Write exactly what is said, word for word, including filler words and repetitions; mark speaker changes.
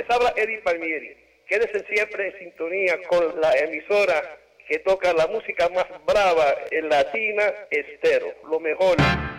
Speaker 1: les habla Eddie Palmieri. Quédense siempre en sintonía con la emisora que toca la música más brava en Latina Estéreo. Lo mejor.